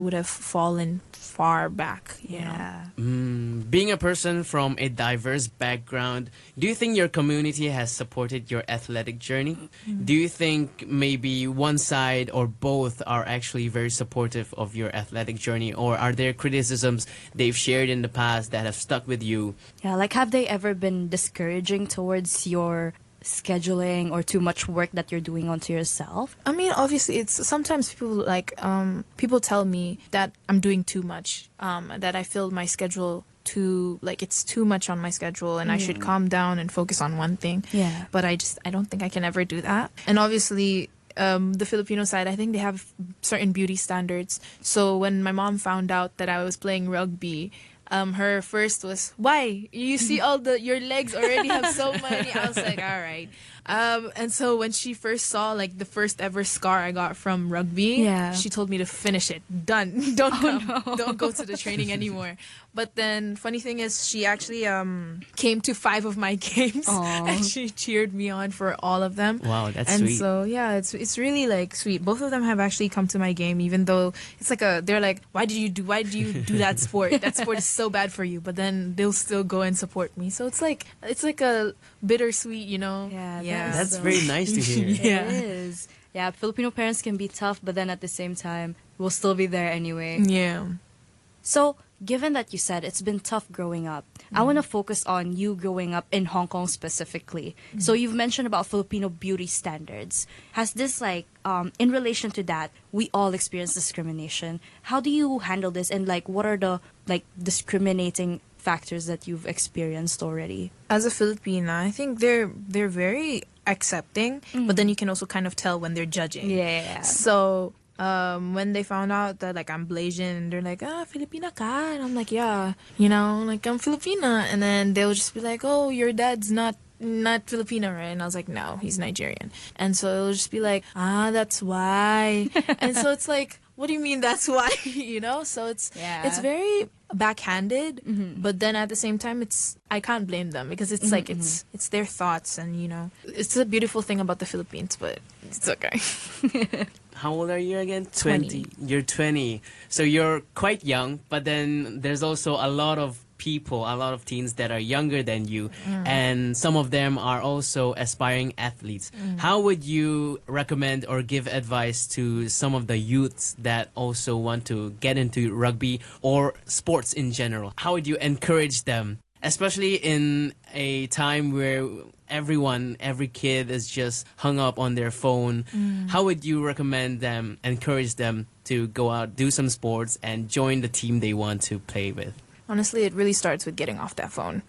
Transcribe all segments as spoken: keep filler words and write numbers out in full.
would have fallen far back, you know. Yeah. Mm, being a person from a diverse background, do you think your community has supported your athletic journey? Do you think maybe one side or both are actually very supportive of your athletic journey, or are there criticisms they've shared in the past that have stuck with you? Yeah, like have they ever been discouraging towards your scheduling or too much work that you're doing onto yourself? I mean, obviously, it's sometimes people like um people tell me that I'm doing too much, um that I filled my schedule too, like it's too much on my schedule, and I should calm down and focus on one thing. Yeah. But I just I don't think I can ever do that. And obviously, um, the Filipino side, I think they have certain beauty standards. So when my mom found out that I was playing rugby, Um, her first was, why? You see all the, your legs already have so many. I was like, all right. Um, and so when she first saw like the first ever scar I got from rugby, Yeah. she told me to finish it. Done. Don't Oh, come. no. Don't go to the training anymore. But then funny thing is she actually um came to five of my games Aw. and she cheered me on for all of them. Wow, that's and sweet. so yeah, it's it's really like sweet. Both of them have actually come to my game, even though it's like a they're like, why did you do why did you do that sport? That sport is so bad for you. But then they'll still go and support me. So it's like it's like a bittersweet, you know. Yeah, yeah. that That's So- very nice to hear. Yeah. It is. Yeah, Filipino parents can be tough, but then at the same time, we'll still be there anyway. Yeah. So, given that you said it's been tough growing up, I want to focus on you growing up in Hong Kong specifically. So, you've mentioned about Filipino beauty standards. Has this, like, um, in relation to that, we all experience discrimination. How do you handle this, and, like, what are the, like, discriminating factors that you've experienced already? As a Filipina, I think they're they're very accepting, but then you can also kind of tell when they're judging. Yeah. So um, when they found out that like I'm Blasian, they're like, ah, Filipina ka, and I'm like, yeah, you know, like I'm Filipina, and then they'll just be like, oh, your dad's not not Filipino, right? And I was like, no, he's Nigerian, and so it'll just be like, ah, that's why, and so it's like, what do you mean that's why? You know, so it's Yeah. it's very backhanded, but then at the same time, it's I can't blame them because it's like it's it's their thoughts, and you know, it's a beautiful thing about the Philippines, but it's okay. How old are you again? twenty. You're twenty. So you're quite young, but then there's also a lot of people, a lot of teens that are younger than you, and some of them are also aspiring athletes. How would you recommend or give advice to some of the youths that also want to get into rugby or sports in general? How would you encourage them, especially in a time where everyone, every kid is just hung up on their phone? How would you recommend them, encourage them to go out, do some sports, and join the team they want to play with? Honestly, it really starts with getting off that phone.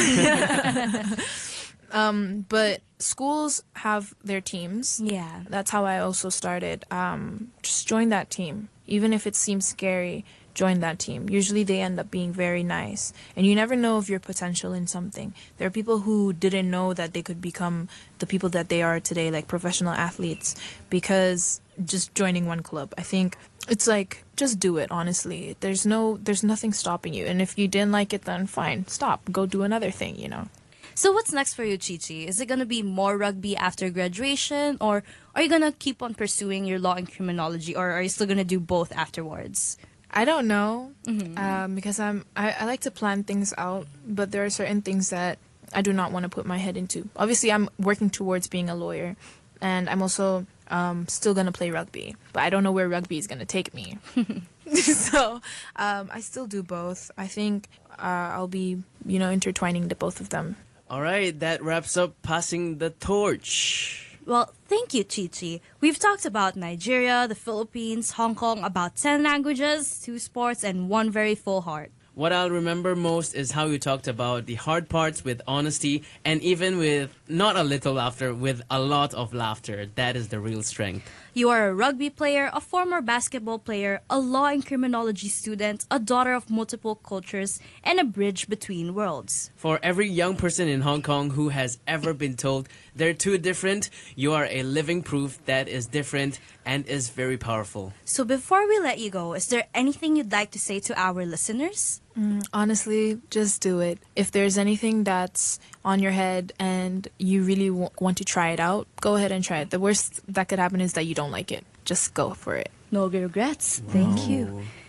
um, but schools have their teams. Yeah. That's how I also started. Um, just join that team. Even if it seems scary, join that team. Usually they end up being very nice. And you never know of your potential in something. There are people who didn't know that they could become the people that they are today, like professional athletes, because just joining one club. I think it's like, just do it, honestly. There's no, there's nothing stopping you. And if you didn't like it, then fine, stop. Go do another thing, you know. So what's next for you, Chichi? Is it going to be more rugby after graduation, or are you going to keep on pursuing your law and criminology, or are you still going to do both afterwards? I don't know, um, because I'm I, I like to plan things out, but there are certain things that I do not want to put my head into. Obviously, I'm working towards being a lawyer, and I'm also um, still gonna play rugby, but I don't know where rugby is gonna take me. So um, I still do both. I think uh, I'll be, you know, intertwining the both of them. All right, that wraps up Passing the Torch. Well, thank you, Chichi. We've talked about Nigeria, the Philippines, Hong Kong, about ten languages, two sports, and one very full heart. What I'll remember most is how you talked about the hard parts with honesty, and even with not a little laughter, with a lot of laughter. That is the real strength. You are a rugby player, a former basketball player, a law and criminology student, a daughter of multiple cultures, and a bridge between worlds. For every young person in Hong Kong who has ever been told they're too different, you are a living proof that is different and is very powerful. So before we let you go, is there anything you'd like to say to our listeners? Mm, honestly, just do it. If there's anything that's on your head and you really w- want to try it out, go ahead and try it. The worst that could happen is that you don't like it. just go for it. No regrets. Thank you.